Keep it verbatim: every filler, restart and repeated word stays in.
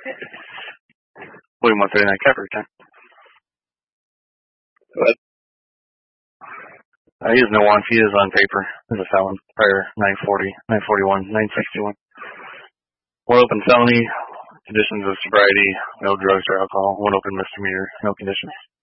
William one thirty-nine Capper time. But Uh, he has no warrant. He is on paper as a felon. Prior nine forty, nine forty-one, nine sixty-one. One open felony, conditions of sobriety, no drugs or alcohol. One open misdemeanor, no conditions.